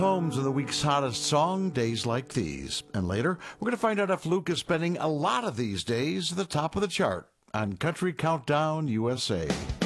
Homes of the week's hottest song, Days Like These. And later, we're going to find out if Luke is spending a lot of these days at the top of the chart on Country Countdown USA.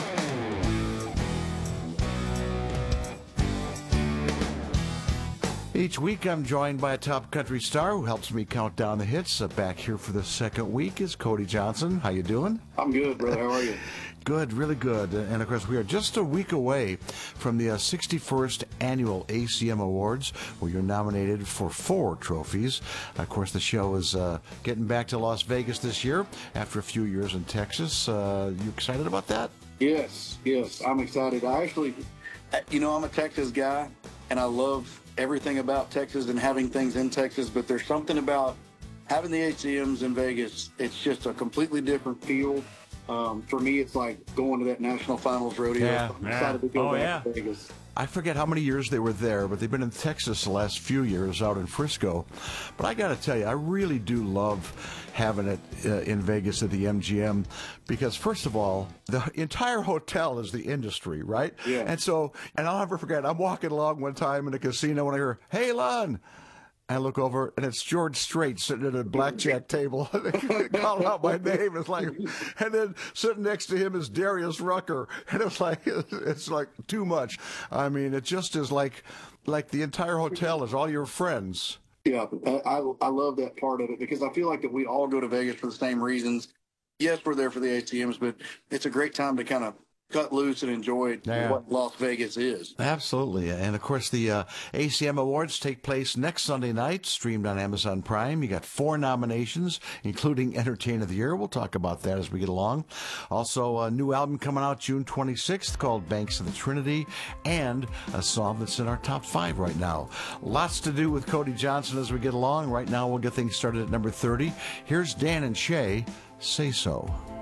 Each week, I'm joined by a top country star who helps me count down the hits. Back here for the second week is Cody Johnson. How you doing? I'm good, brother. How are you? Good, really good. And of course, we are just a week away from the 61st Annual ACM Awards, where you're nominated for 4 trophies. Of course, the show is getting back to Las Vegas this year after a few years in Texas. You excited about that? Yes, I'm excited. I actually, I'm a Texas guy, and I love everything about Texas and having things in Texas, but there's something about having the ACMs in Vegas. It's just a completely different feel. For me, it's like going to that national finals rodeo. Yeah. I'm excited to go back to Vegas. I forget how many years they were there, but they've been in Texas the last few years out in Frisco. But I got to tell you, I really do love having it in Vegas at the MGM because, first of all, the entire hotel is the industry, right? Yeah. And I'll never forget, I'm walking along one time in a casino and I hear, "Hey, Lon." I look over, and it's George Strait sitting at a blackjack table, calling out my name. It's like, and then sitting next to him is Darius Rucker, and it's like too much. I mean, it just is like the entire hotel is all your friends. Yeah, I love that part of it because I feel like that we all go to Vegas for the same reasons. Yes, we're there for the ACMs, but it's a great time to kind of cut loose and enjoy what Las Vegas is. Absolutely. And, of course, the ACM Awards take place next Sunday night, streamed on Amazon Prime. You got 4 nominations, including Entertainer of the Year. We'll talk about that as we get along. Also, a new album coming out June 26th called Banks of the Trinity, and a song that's in our top 5 right now. Lots to do with Cody Johnson as we get along. Right now, we'll get things started at number 30. Here's Dan and Shay, Say So.